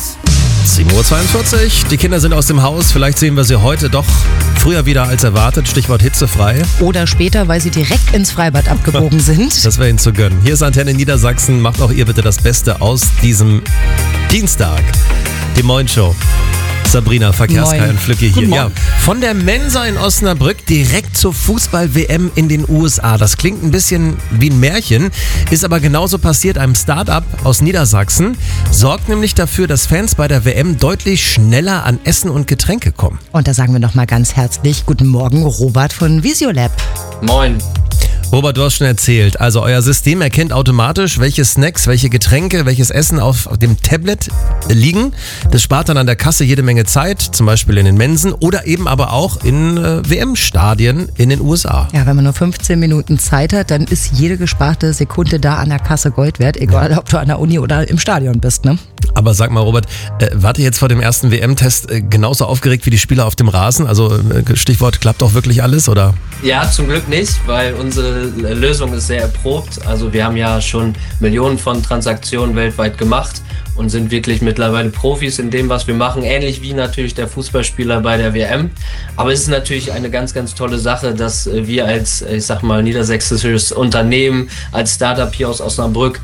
7:42 Uhr, die Kinder sind aus dem Haus, vielleicht sehen wir sie heute doch früher wieder als erwartet, Stichwort hitzefrei. Oder später, weil sie direkt ins Freibad abgebogen sind. Das wäre ihnen zu gönnen. Hier ist Antenne Niedersachsen, macht auch ihr bitte das Beste aus diesem Dienstag. Die Moin-Show. Sabrina, Verkehrskei und Flücki hier. Ja, von der Mensa in Osnabrück direkt zur Fußball-WM in den USA. Das klingt ein bisschen wie ein Märchen, ist aber genauso passiert. Einem Start-up aus Niedersachsen sorgt nämlich dafür, dass Fans bei der WM deutlich schneller an Essen und Getränke kommen. Und da sagen wir nochmal ganz herzlich guten Morgen, Robert von Visiolab. Moin. Robert, du hast schon erzählt, also euer System erkennt automatisch, welche Snacks, welche Getränke, welches Essen auf dem Tablet liegen. Das spart dann an der Kasse jede Menge Zeit, zum Beispiel in den Mensen oder eben aber auch in WM-Stadien in den USA. Ja, wenn man nur 15 Minuten Zeit hat, dann ist jede gesparte Sekunde da an der Kasse Gold wert, egal ob du an der Uni oder im Stadion bist, ne? Aber sag mal, Robert, wart ihr jetzt vor dem ersten WM-Test genauso aufgeregt wie die Spieler auf dem Rasen? Also Stichwort, klappt auch wirklich alles, oder? Ja, zum Glück nicht, weil unsere Lösung ist sehr erprobt. Also wir haben ja schon Millionen von Transaktionen weltweit gemacht und sind wirklich mittlerweile Profis in dem, was wir machen. Ähnlich wie natürlich der Fußballspieler bei der WM. Aber es ist natürlich eine ganz, ganz tolle Sache, dass wir als, ich sag mal, niedersächsisches Unternehmen, als Startup hier aus Osnabrück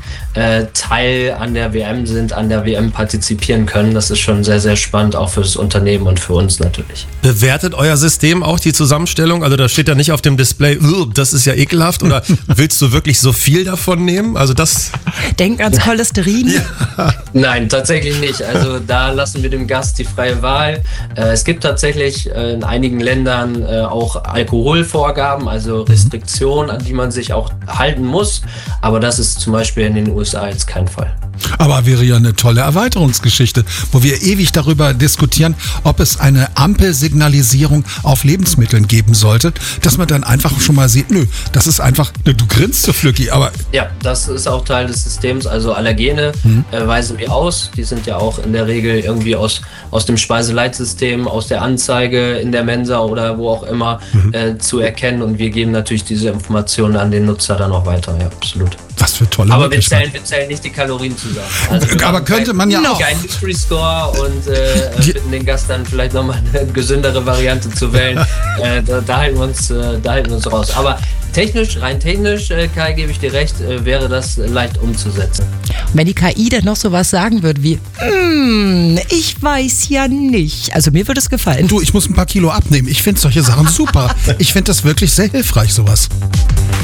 Teil an der WM sind, an der WM partizipieren können. Das ist schon sehr, sehr spannend, auch für das Unternehmen und für uns natürlich. Bewertet euer System auch die Zusammenstellung? Also da steht ja nicht auf dem Display, das ist ja ekelhaft, oder willst du wirklich so viel davon nehmen? Also das... Denk ans Cholesterin. Ja. Nein, tatsächlich nicht. Also da lassen wir dem Gast die freie Wahl. Es gibt tatsächlich in einigen Ländern auch Alkoholvorgaben, also Restriktionen, an die man sich auch halten muss. Aber das ist zum Beispiel in den USA jetzt kein Fall. Aber wäre ja eine tolle Erweiterungsgeschichte, wo wir ewig darüber diskutieren, ob es eine Ampelsignalisierung auf Lebensmitteln geben sollte, dass man dann einfach schon mal sieht, nö, das ist einfach, du grinst so, Flücki, aber... Ja, das ist auch Teil des Systems, also Allergene weisen wir aus, die sind ja auch in der Regel irgendwie aus dem Speiseleitsystem, aus der Anzeige in der Mensa oder wo auch immer zu erkennen, und wir geben natürlich diese Informationen an den Nutzer dann auch weiter, ja, absolut. Was für tolle Aber wir zählen nicht die Kalorien zusammen. Also aber könnte man ja auch... Einen Nutri-Score und bitten den Gast dann vielleicht nochmal eine gesündere Variante zu wählen. Da halten wir uns raus. Aber rein technisch, Kai, gebe ich dir recht, wäre das leicht umzusetzen. Und wenn die KI dann noch sowas sagen würde wie, ich weiß ja nicht. Also mir würde es gefallen. Du, ich muss ein paar Kilo abnehmen. Ich finde solche Sachen super. Ich finde das wirklich sehr hilfreich, sowas.